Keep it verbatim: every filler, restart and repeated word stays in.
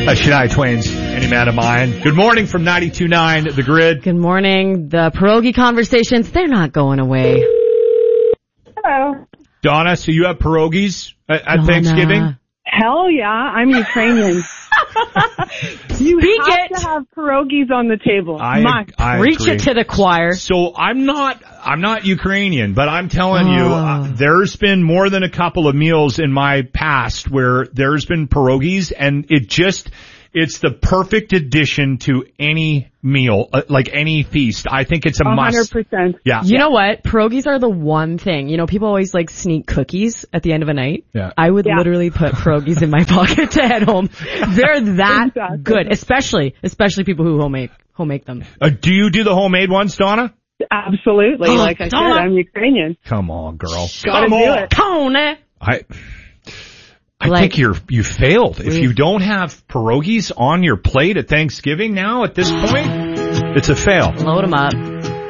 Uh, Shania Twain's Any Man of Mine. Good morning from ninety-two point nine The Grid. Good morning. The pierogi conversations, they're not going away. Hello. Donna, so you have pierogies at, at Donna. Thanksgiving? Hell yeah, I'm Ukrainian. You Speak have it. to have pierogies on the table. I, Must. I Reach agree. it to the choir. So I'm not, I'm not Ukrainian, but I'm telling you, Oh. uh, there's been more than a couple of meals in my past where there's been pierogies, and it just, it's the perfect addition to any meal, uh, like any feast. I think it's a one hundred must. percent. Yeah. You know what? Pierogies are the one thing. You know, people always like sneak cookies at the end of a night. Yeah. I would Yeah. literally put pierogies in my pocket to head home. They're that Exactly. good, especially, especially people who homemade, homemake them. Uh, do you do the homemade ones, Donna? Absolutely. Oh, like I said, Donna. I'm Ukrainian. Come on, girl. Gotta Come do on. it. Cone. I, I Like- think you're, you failed. If We- you don't have pierogies on your plate at Thanksgiving now at this point, it's a fail. Load them up.